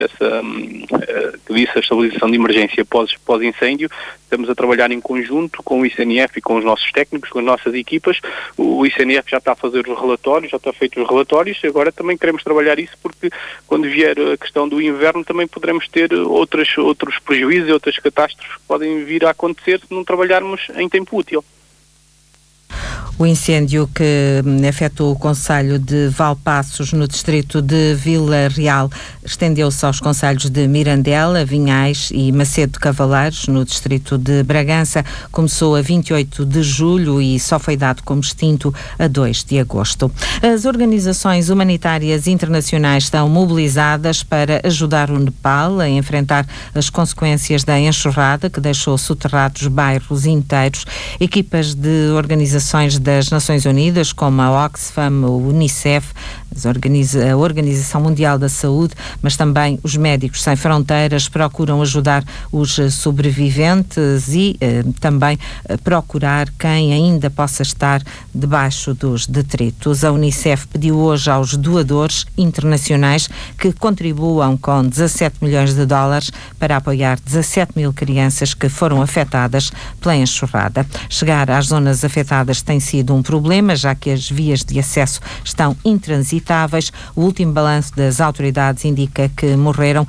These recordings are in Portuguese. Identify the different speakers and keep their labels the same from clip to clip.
Speaker 1: que disse, a estabilização de emergência pós-incêndio. Estamos a trabalhar em conjunto com o ICNF e com os nossos técnicos, com as nossas equipas. O ICNF já está a fazer os relatórios, já está feito os relatórios, e agora também queremos trabalhar isso, porque quando vier a questão do inverno também poderemos ter outros prejuízos e outras catástrofes que podem vir a acontecer se não trabalharmos em tempo útil.
Speaker 2: O incêndio que afetou o concelho de Valpaços, no distrito de Vila Real, estendeu-se aos concelhos de Mirandela, Vinhais e Macedo de Cavaleiros, no distrito de Bragança. Começou a 28 de julho e só foi dado como extinto a 2 de agosto. As organizações humanitárias internacionais estão mobilizadas para ajudar o Nepal a enfrentar as consequências da enxurrada que deixou soterrados bairros inteiros. Equipas de organizações das Nações Unidas, como a Oxfam, o Unicef, a Organização Mundial da Saúde, mas também os Médicos Sem Fronteiras, procuram ajudar os sobreviventes e também procurar quem ainda possa estar debaixo dos detritos. A Unicef pediu hoje aos doadores internacionais que contribuam com 17 milhões de dólares para apoiar 17 mil crianças que foram afetadas pela enxurrada. Chegar às zonas afetadas tem sido um problema, já que as vias de acesso estão intransitáveis. O último balanço das autoridades indica que morreram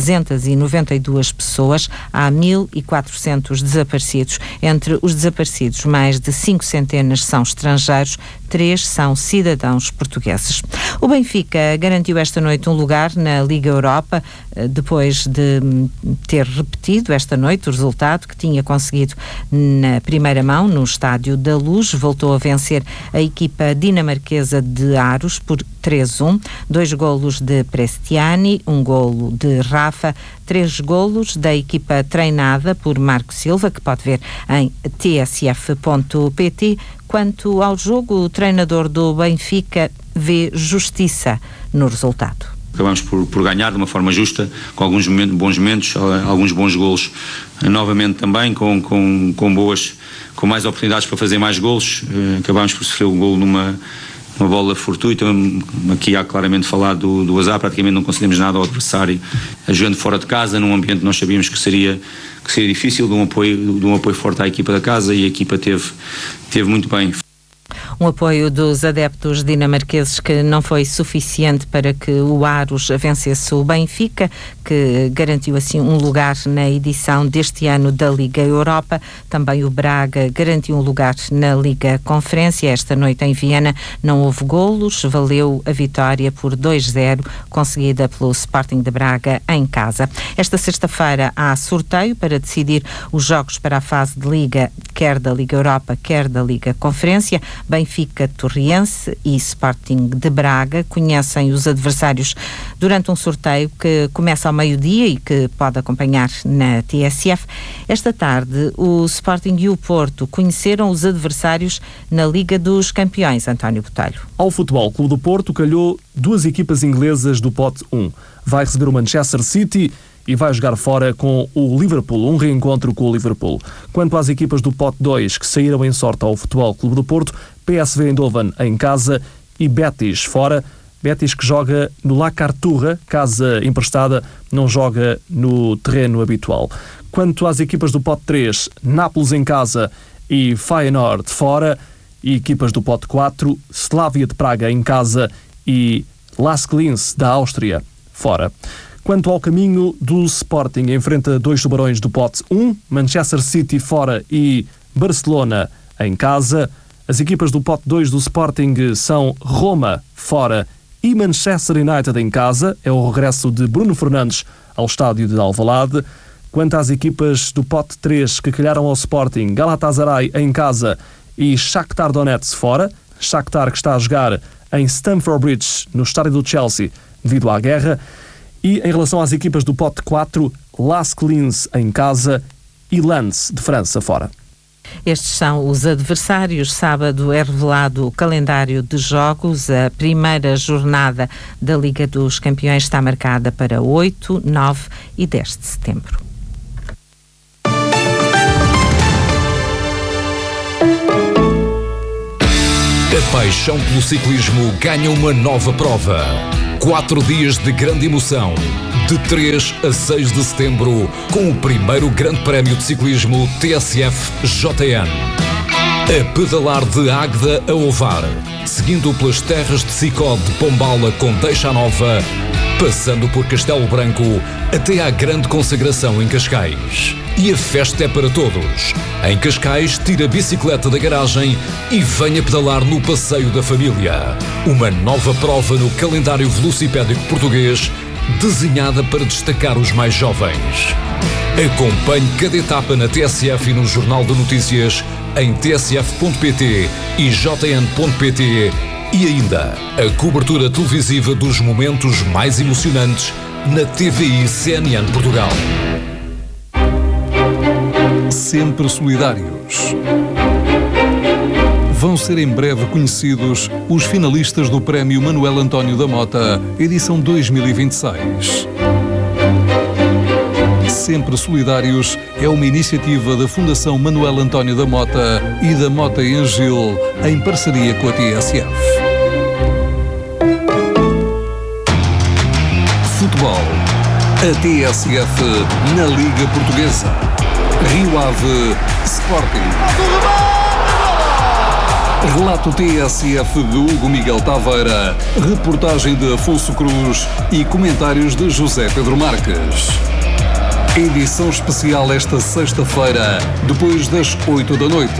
Speaker 2: 392 pessoas. Há 1.400 desaparecidos. Entre os desaparecidos, mais de 5 centenas são estrangeiros, 3 são cidadãos portugueses. O Benfica garantiu esta noite um lugar na Liga Europa, depois de ter repetido esta noite o resultado que tinha conseguido na primeira mão no Estádio da Luz. Voltou a vencer a equipa dinamarquesa de Aros por 3-1, 2 golos de Prestiani, 1 golo de Rafa, 3 golos da equipa treinada por Marco Silva, que pode ver em tsf.pt. Quanto ao jogo, o treinador do Benfica vê justiça no resultado.
Speaker 3: Acabamos por ganhar de uma forma justa, com alguns bons momentos, alguns bons golos, novamente também com mais oportunidades para fazer mais golos. Acabamos por sofrer um golo numa bola fortuita. Aqui há claramente falar do azar, praticamente não concedemos nada ao adversário, jogando fora de casa, num ambiente que nós sabíamos que seria difícil, de um apoio forte à equipa da casa, e a equipa teve muito bem.
Speaker 2: Um apoio dos adeptos dinamarqueses que não foi suficiente para que o Aros vencesse o Benfica, que garantiu assim um lugar na edição deste ano da Liga Europa. Também o Braga garantiu um lugar na Liga Conferência. Esta noite em Viena não houve golos, valeu a vitória por 2-0, conseguida pelo Sporting de Braga em casa. Esta sexta-feira há sorteio para decidir os jogos para a fase de Liga, quer da Liga Europa, quer da Liga Conferência. Benfica, Torriense e Sporting de Braga conhecem os adversários durante um sorteio que começa ao meio-dia e que pode acompanhar na TSF. Esta tarde, o Sporting e o Porto conheceram os adversários na Liga dos Campeões. António Botelho.
Speaker 4: Ao Futebol Clube do Porto calhou 2 equipas inglesas do pote 1. Vai receber o Manchester City e vai jogar fora com o Liverpool, um reencontro com o Liverpool. Quanto às equipas do pote 2 que saíram em sorte ao Futebol Clube do Porto, PSV Eindhoven em casa e Betis fora. Betis que joga no La Carturra, casa emprestada, não joga no terreno habitual. Quanto às equipas do pote 3, Nápoles em casa e Feyenoord fora. E equipas do pote 4, Slavia de Praga em casa e Lask Linz da Áustria fora. Quanto ao caminho do Sporting, enfrenta 2 tubarões do pote 1, Manchester City fora e Barcelona em casa. As equipas do pote 2 do Sporting são Roma fora e Manchester United em casa. É o regresso de Bruno Fernandes ao estádio de Alvalade. Quanto às equipas do pote 3 que calharam ao Sporting, Galatasaray em casa e Shakhtar Donetsk fora. Shakhtar que está a jogar em Stamford Bridge, no estádio do Chelsea, devido à guerra. E em relação às equipas do pote 4, Lask Linz em casa e Lens de França fora.
Speaker 2: Estes são os adversários. Sábado é revelado o calendário de jogos. A primeira jornada da Liga dos Campeões está marcada para 8, 9 e 10 de setembro.
Speaker 5: A paixão pelo ciclismo ganha uma nova prova. 4 dias de grande emoção, de 3 a 6 de setembro, com o primeiro grande prémio de ciclismo TSF JN. A pedalar de Águeda a Ovar, seguindo pelas terras de Sicó de Pombala com Deixa Nova, passando por Castelo Branco até à grande consagração em Cascais. E a festa é para todos. Em Cascais, tire a bicicleta da garagem e venha pedalar no Passeio da Família. Uma nova prova no calendário velocipédico português, desenhada para destacar os mais jovens. Acompanhe cada etapa na TSF e no Jornal de Notícias em tsf.pt e jn.pt e ainda a cobertura televisiva dos momentos mais emocionantes na TVI CNN Portugal. Sempre solidários. Vão ser em breve conhecidos os finalistas do Prémio Manuel António da Mota, edição 2026. Sempre Solidários é uma iniciativa da Fundação Manuel António da Mota e da Mota em Gil, em parceria com a TSF. Futebol. A TSF na Liga Portuguesa. Rio Ave Sporting. Relato TSF de Hugo Miguel Taveira, reportagem de Afonso Cruz e comentários de José Pedro Marques. Edição especial esta sexta-feira, depois das 8 da noite.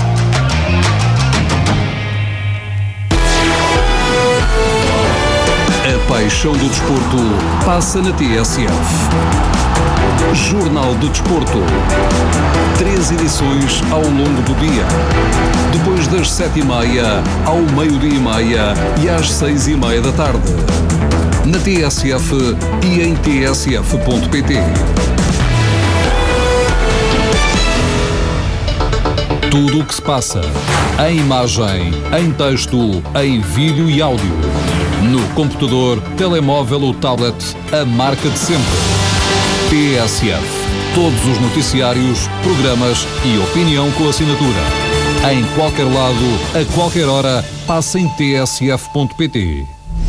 Speaker 5: A paixão do desporto passa na TSF. Jornal de Desporto. 3 edições ao longo do dia. Depois das 7h30, ao meio-dia-e-meia e às 6h30 da tarde. Na TSF e em tsf.pt. Tudo o que se passa, em imagem, em texto, em vídeo e áudio. No computador, telemóvel ou tablet, a marca de sempre. TSF. Todos os noticiários, programas e opinião com assinatura. Em qualquer lado, a qualquer hora, passa em tsf.pt.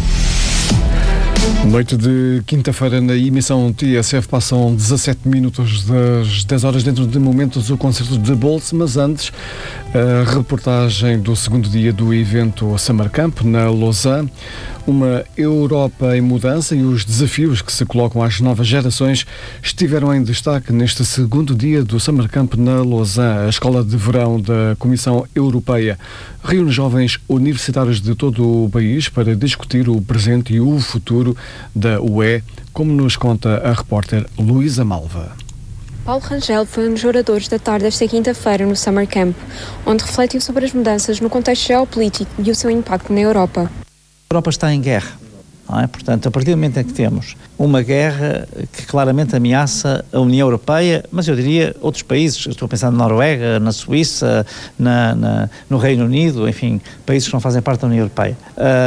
Speaker 6: Noite de quinta-feira na emissão TSF, passam 17 minutos das 10 horas, dentro de momentos o concerto de Bolsa, mas antes a reportagem do segundo dia do evento Summer Camp na Lausanne. Uma Europa em mudança e os desafios que se colocam às novas gerações estiveram em destaque neste segundo dia do Summer Camp na Lausanne. A escola de verão da Comissão Europeia reúne jovens universitários de todo o país para discutir o presente e o futuro da UE, como nos conta a repórter Luísa Malva.
Speaker 7: Paulo Rangel foi um dos oradores da tarde desta quinta-feira no Summer Camp, onde refletiu sobre as mudanças no contexto geopolítico e o seu impacto na Europa.
Speaker 8: A Europa está em guerra, não é? Portanto, a partir do momento em que temos uma guerra que claramente ameaça a União Europeia, mas eu diria outros países, estou a pensar na Noruega, na Suíça, no Reino Unido, enfim, países que não fazem parte da União Europeia,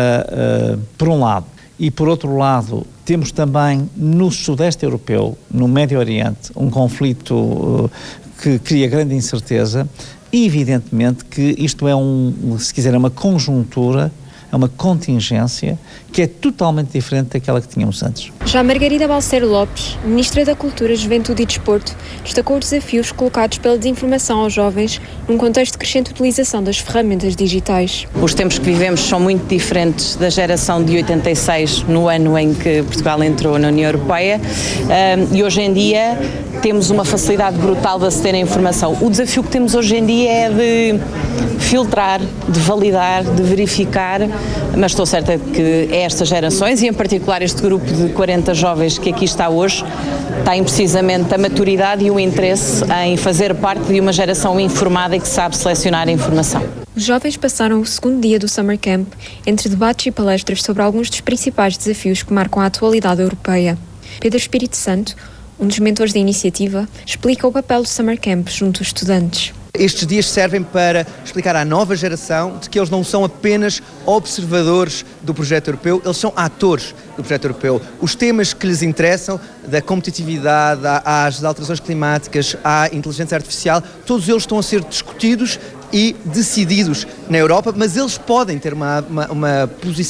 Speaker 8: por um lado. E por outro lado, temos também no Sudeste Europeu, no Médio Oriente, um conflito que cria grande incerteza e evidentemente que isto é se quiser, é uma conjuntura, é uma contingência que é totalmente diferente daquela que tínhamos antes.
Speaker 7: Já Margarida Balseiro Lopes, Ministra da Cultura, Juventude e Desporto, destacou os desafios colocados pela desinformação aos jovens num contexto de crescente utilização das ferramentas digitais.
Speaker 9: Os tempos que vivemos são muito diferentes da geração de 86, no ano em que Portugal entrou na União Europeia, e hoje em dia temos uma facilidade brutal de aceder à informação. O desafio que temos hoje em dia é de filtrar, de validar, de verificar, mas estou certa que estas gerações, e em particular este grupo de 40 jovens que aqui está hoje, têm precisamente a maturidade e o interesse em fazer parte de uma geração informada e que sabe selecionar a informação.
Speaker 7: Os jovens passaram o segundo dia do Summer Camp entre debates e palestras sobre alguns dos principais desafios que marcam a atualidade europeia. Pedro Espírito Santo, um dos mentores da iniciativa, explica o papel do Summer Camp junto aos estudantes.
Speaker 10: Estes dias servem para explicar à nova geração de que eles não são apenas observadores do projeto europeu, eles são atores do projeto europeu. Os temas que lhes interessam, da competitividade, às alterações climáticas, à inteligência artificial, todos eles estão a ser discutidos e decididos na Europa, mas eles podem ter uma posição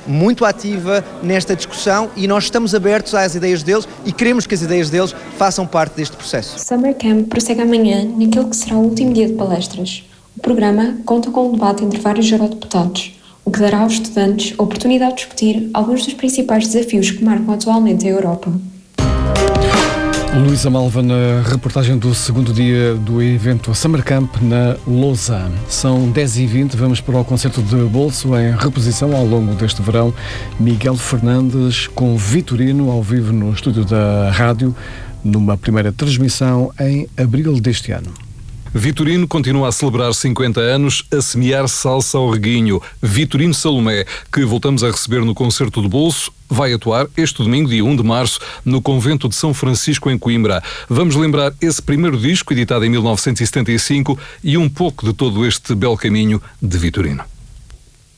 Speaker 10: muito ativa nesta discussão e nós estamos abertos às ideias deles e queremos que as ideias deles façam parte deste processo.
Speaker 7: Summer Camp prossegue amanhã naquele que será o último dia de palestras. O programa conta com um debate entre vários eurodeputados, o que dará aos estudantes a oportunidade de discutir alguns dos principais desafios que marcam atualmente a Europa.
Speaker 6: Luísa Malva na reportagem do segundo dia do evento Summer Camp na Lausanne. São 10h20, vamos para o concerto de bolso em reposição ao longo deste verão. Miguel Fernandes com Vitorino ao vivo no estúdio da rádio, numa primeira transmissão em abril deste ano.
Speaker 11: Vitorino continua a celebrar 50 anos, a semear salsa ao reguinho. Vitorino Salomé, que voltamos a receber no concerto de bolso, vai atuar este domingo, dia 1 de março, no convento de São Francisco, em Coimbra. Vamos lembrar esse primeiro disco, editado em 1975, e um pouco de todo este belo caminho de Vitorino.